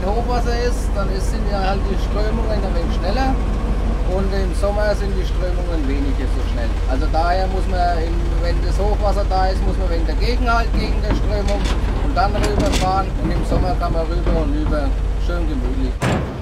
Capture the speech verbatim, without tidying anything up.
Moment Hochwasser ist, dann ist, sind ja halt die Strömungen ein wenig schneller und im Sommer sind die Strömungen weniger so schnell. Also daher muss man, im, wenn das Hochwasser da ist, muss man wegen dagegen halt gegen der Strömung und dann rüberfahren und im Sommer kann man rüber und über schön gemütlich.